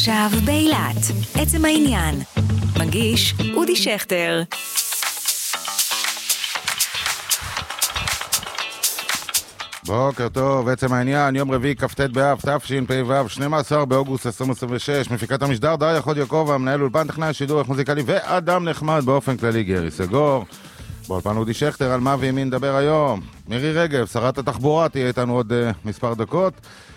עכשיו באילת, עצם העניין. מגיש אודי שכטר. בוקר טוב, עצם העניין, יום רביעי כ"ט באב, תשפ"ו, 12 באוגוסט 2026, מפיקת המשדר דריה חוד יעקב, המנהל אולפן טכנאי שידור מוזיקלי ואדם נחמד באופן כללי גרי סגור. באולפן אודי שכטר, על מה ועם מי נדבר היום? מירי רגב, שרת התחבורה, תהיה איתנו עוד מספר דקות.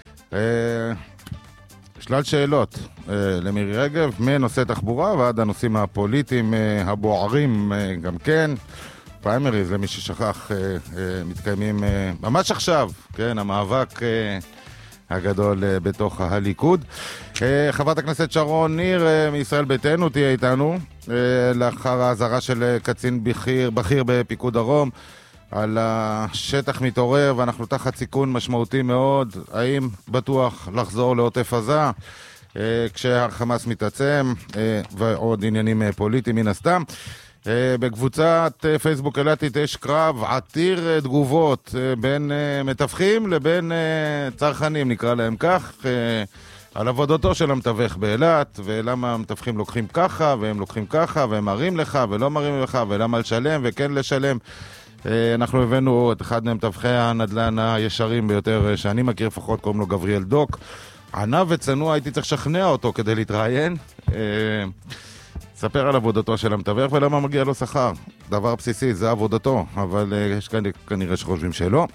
שלל שאלות למירי רגב, מנושא תחבורה ועד הנושאים הפוליטיים הבוערים גם כן. פריימריז, למי ששכח, מתקיימים ממש עכשיו, כן, המאבק הגדול בתוך הליכוד. חברת הכנסת שרון ניר מישראל ביתנו תהיה איתנו, לאחר ההזרה של קצין בכיר בפיקוד דרום, על השטח מתעורר ואנחנו תחת סיכון משמעותי מאוד, האם בטוח לחזור לעוטף עזה, כשהחמאס מתעצם, ועוד עניינים פוליטיים מן הסתם. בקבוצת פייסבוק אילתית יש קרב עתיר תגובות בין מתווכים לבין צרכנים, נקרא להם כך, על עבודתו של המתווך באילת, ולמה המתווכים לוקחים ככה והם לוקחים ככה והם מראים לך ולא מראים לך, ולמה לשלם וכן לשלם. אנחנו הבאנו את אחד ממתווכי הנדל"ן הישרים ביותר שאני מכיר, לפחות קוראים לו גבריאל דוק, ענה וצנוע, הייתי צריך לשכנע אותו כדי להתראיין. ספר על עבודתו של המתווך ולמה מגיע לו שכר. דבר בסיסי, זה עבודתו, אבל יש כנראה שחושבים שלא.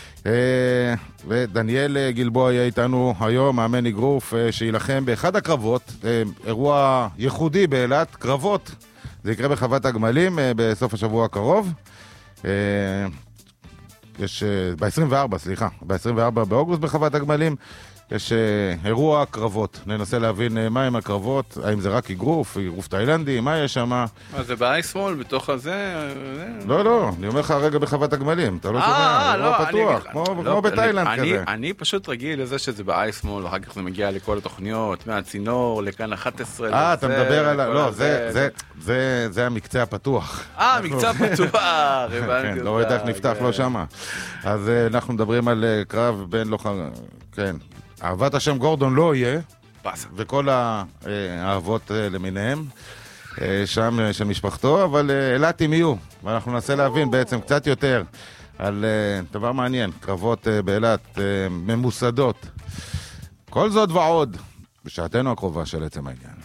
ודניאל גלבוע יהיה איתנו היום, מאמן אגרוף שילחם באחד הקרבות, אירוע ייחודי באילת, קרבות. זה יקרה בחוות הגמלים בסוף השבוע הקרוב. יש ב-24 באוגוסט בחוות הגמלים. יש אירוע קרבות, ננסה להבין מה הם הקרבות, האם זה רק אגרוף תאילנדי, מה יש שם? זה באייסמול, בתוך הזה? לא, אני אומר לך הרגע בחוות הגמלים, אתה לא שומע, אירוע פתוח, כמו בתאילנד כזה. אני פשוט רגיל לזה שזה באייסמול, ואחר כך זה מגיע לכל התוכניות, מהצינור, לכאן 11. אתה מדבר על... לא, זה המקצה הפתוח. המקצה הפתוח, כן, לא יודע איך נפתח לו שם. אז אנחנו מדברים על קרב בין כן. אהבת השם גורדון לא יהיה, וכל האהבות למיניהם שם של משפחתו, אבל אילתים יהיו, ואנחנו ננסה להבין בעצם קצת יותר על דבר מעניין, קרבות באילת ממוסדות. כל זאת ועוד בשעתנו הקרובה של עצם העניין.